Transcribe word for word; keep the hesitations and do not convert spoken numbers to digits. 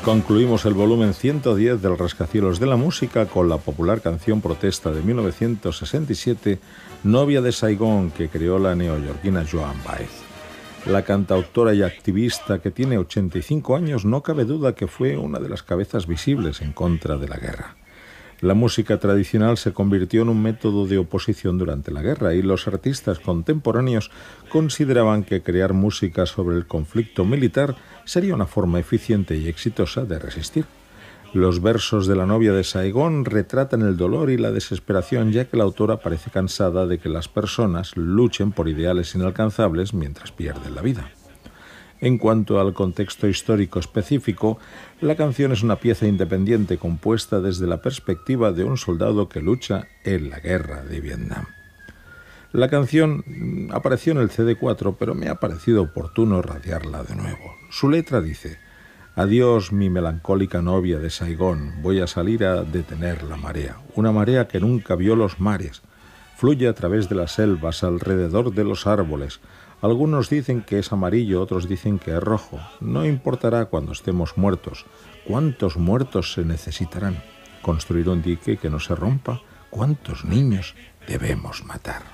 Concluimos el volumen ciento diez del Rascacielos de la Música con la popular canción protesta de mil novecientos sesenta y siete, Novia de Saigón, que creó la neoyorquina Joan Baez. La cantautora y activista, que tiene ochenta y cinco años, no cabe duda que fue una de las cabezas visibles en contra de la guerra. La música tradicional se convirtió en un método de oposición durante la guerra y los artistas contemporáneos consideraban que crear música sobre el conflicto militar sería una forma eficiente y exitosa de resistir. Los versos de La novia de Saigón retratan el dolor y la desesperación, ya que la autora parece cansada de que las personas luchen por ideales inalcanzables mientras pierden la vida. En cuanto al contexto histórico específico, la canción es una pieza independiente compuesta desde la perspectiva de un soldado que lucha en la guerra de Vietnam. La canción apareció en el C D cuatro, pero me ha parecido oportuno radiarla de nuevo. Su letra dice: «Adiós, mi melancólica novia de Saigón, voy a salir a detener la marea, una marea que nunca vio los mares. Fluye a través de las selvas, alrededor de los árboles. Algunos dicen que es amarillo, otros dicen que es rojo. No importará cuando estemos muertos. ¿Cuántos muertos se necesitarán? ¿Construir un dique que no se rompa? ¿Cuántos niños debemos matar?».